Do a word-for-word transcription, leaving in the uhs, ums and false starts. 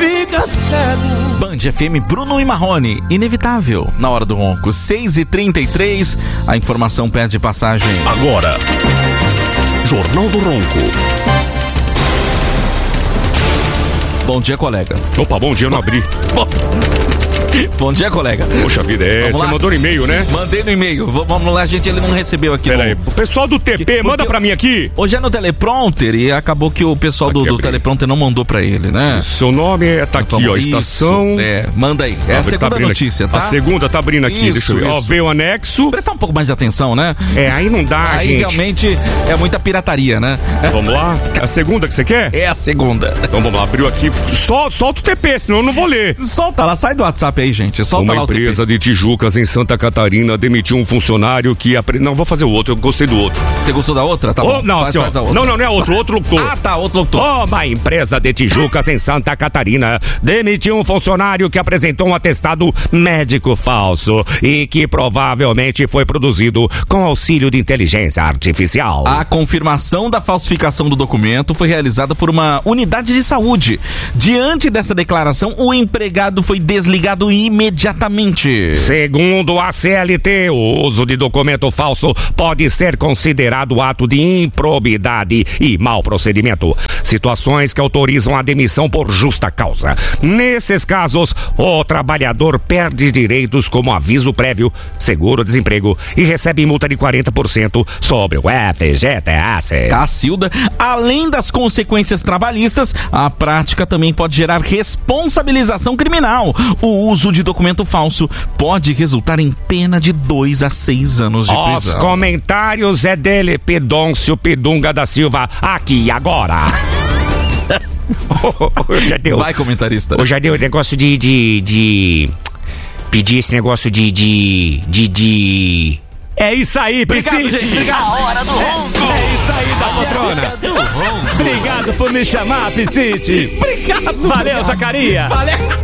fica cego. Band F M, Bruno e Marrone, inevitável, na hora do ronco, seis e trinta e três, a informação perde passagem. Agora, Jornal do Ronco. Bom dia, colega. Opa, bom dia, eu não abri. Bom dia, colega. Poxa vida, é, você mandou no e-mail, né? Mandei no e-mail. Vamos lá, gente, ele não recebeu aqui. Pera no... aí, o pessoal do T P, que, manda pra mim aqui. Hoje é no teleprompter e acabou que o pessoal do, do teleprompter não mandou pra ele, né? Seu nome é, tá aqui, ó, estação... É, manda aí. É a segunda tá notícia, aqui. tá? A segunda tá abrindo aqui, isso, deixa eu ver. Ó, veio o anexo. Prestar um pouco mais de atenção, né? É, aí não dá, aí gente. Aí realmente é muita pirataria, né? Vamos lá? É a segunda que você quer? É a segunda. Então vamos lá, abriu aqui. Sol, solta o T P, senão eu não vou ler. Solta lá, sai do WhatsApp aí, gente. Solta Uma lá o T P. Uma empresa de Tijucas em Santa Catarina demitiu um funcionário que... Apre... Não, vou fazer o outro, eu gostei do outro. Você gostou da outra? Tá oh, bom. Não, faz, senhor. Faz a outra. Não, não, não é outro, outro locutor. Ah, tá, outro locutor. Oh, uma empresa de Tijucas em Santa Catarina demitiu um funcionário que apresentou um atestado médico falso e que provavelmente foi produzido com auxílio de inteligência artificial. A confirmação da falsificação do documento foi realizada por uma unidade de saúde. Diante dessa declaração, o empregado foi desligado imediatamente. Segundo a C L T, o uso de documento falso pode ser considerado ato de improbidade e mau procedimento. Situações que autorizam a demissão por justa causa. Nesses casos, o trabalhador perde direitos como aviso prévio, seguro-desemprego e recebe multa de quarenta por cento sobre o F G T S. Cacilda, além das consequências trabalhistas, a prática também pode gerar responsabilização criminal. O uso de documento falso pode resultar em pena de dois a seis anos de prisão. Os comentários é dele, Pedôncio Pedunga da Silva, aqui e agora. Já deu. Vai, comentarista. Hoje já deu o negócio de, de, de... Pedir esse negócio de... de... de... de... É isso aí, obrigado, gente. Obrigado. A hora do ronco. É, é isso aí, da patrona. Obrigado por me chamar, Piscite. Obrigado. Valeu, Zacaria. Valeu.